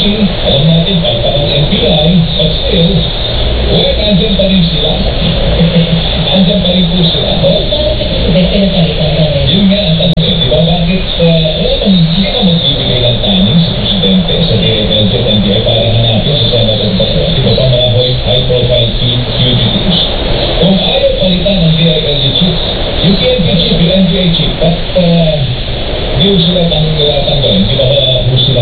Alam natin, palpak ang NBI, but still, well, andyan pa rin sila. Andyan pa rin po sila. Yun nga ang tanong eh, di ba? Bakit, hindi ka magbibigay ng taning sa presidente sa DFLG at NBI para hanapin sa Senator Bato? Di ba mga high-profile fugitives? Kung ayaw palitan ng DILG chief, yung PNP chief, yung NBI chief, ba't di sila tanggalin? Di ba ho sila